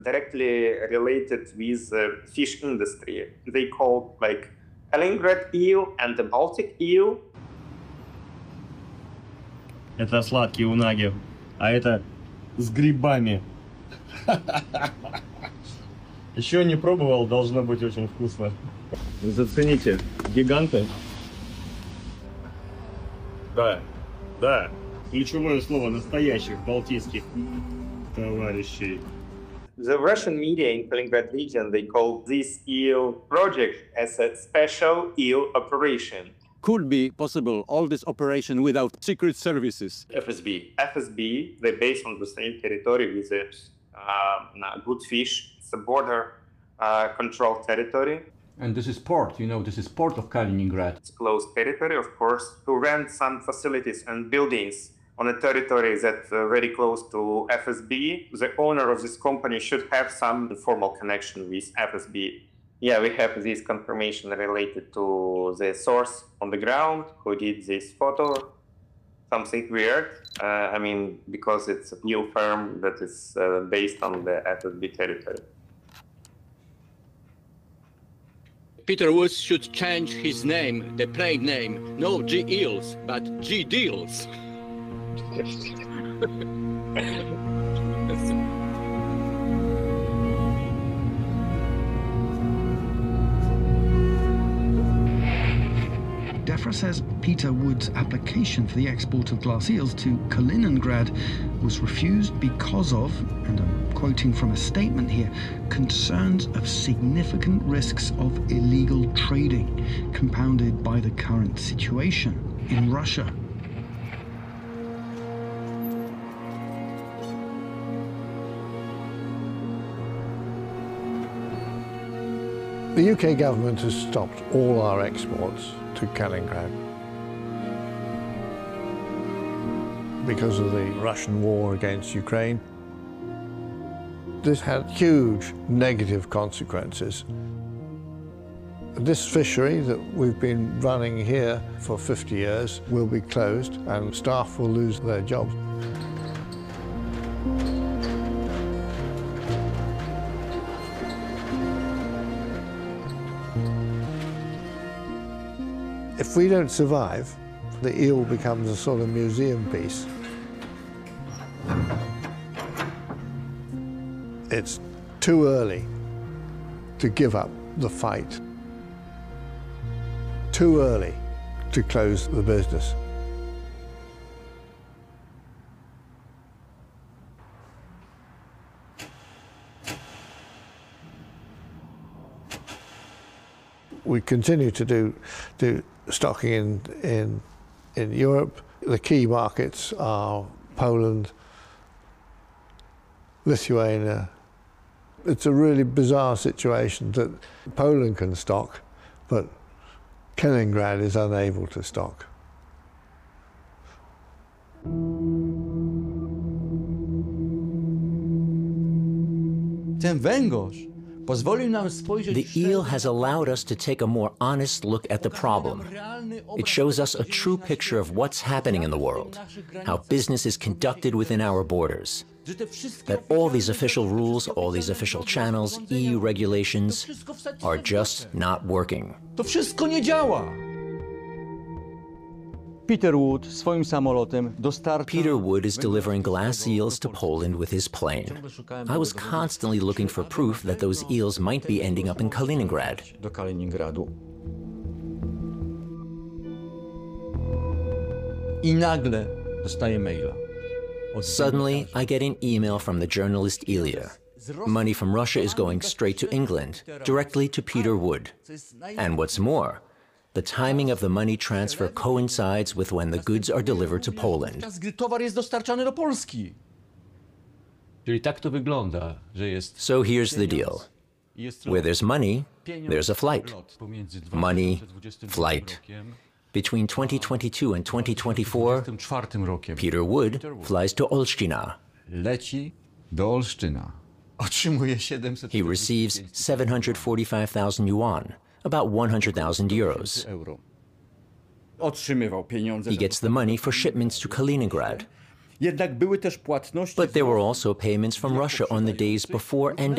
directly related with the fish industry. They call like Kaliningrad eel and the Baltic eel. Это сладкие унаги, а это с грибами. Еще не пробовал, должно быть очень вкусно. Зацените, гиганты. Да, ключевое слово настоящих балтийских товарищей. The Russian media in Kaliningrad region, they call this eel project as a special eel operation. Could be possible all this operation without secret services. FSB, they're based on the same territory with good fish. It's a border control territory. And this is port, this is port of Kaliningrad. It's closed territory, of course, to rent some facilities and buildings on a territory that's very close to FSB. The owner of this company should have some formal connection with FSB. Yeah, we have this confirmation related to the source on the ground who did this photo. Something weird, because it's a new firm that is based on the FSB territory. Peter Woods should change his name, the plane name, no G Eels, but G Deals. DEFRA says Peter Wood's application for the export of glass eels to Kaliningrad was refused because of, and I'm quoting from a statement here, concerns of significant risks of illegal trading, compounded by the current situation in Russia. The UK government has stopped all our exports to Kaliningrad because of the Russian war against Ukraine. This had huge negative consequences. This fishery that we've been running here for 50 years will be closed and staff will lose their jobs. If we don't survive, the eel becomes a sort of museum piece. It's too early to give up the fight. Too early to close the business. We continue to do stocking in Europe. The key markets are Poland, Lithuania. It's a really bizarre situation that Poland can stock, but Kaliningrad is unable to stock. Ten węgorz pozwolił nam spojrzeć. The eel has allowed us to take a more honest look at the problem. It shows us a true picture of what's happening in the world, how business is conducted within our borders, that all these official rules, all these official channels, EU regulations are just not working. To wszystko nie działa. Peter Wood swoim samolotem dostarcza. Peter Wood is delivering glass eels to Poland with his plane. I was constantly looking for proof that those eels might be ending up in Kaliningrad. Do Kaliningradu. I nagle dostaję maila. Suddenly, I get an email from the journalist Ilya. Money from Russia is going straight to England, directly to Peter Wood. And what's more, the timing of the money transfer coincides with when the goods are delivered to Poland. Towar jest dostarczany do Polski. Czyli tak to wygląda, że jest. So here's the deal. Where there's money, there's a flight. Money, flight. Between 2022 and 2024, Peter Wood flies to Olsztyna. Leci do Olsztyna. Otrzymuje 700. He receives 745,000 yuan, about 100,000 euros. Otrzymywał pieniądze. He gets the money for shipments to Kaliningrad. Jednak były też płatności. But there were also payments from Russia on the days before and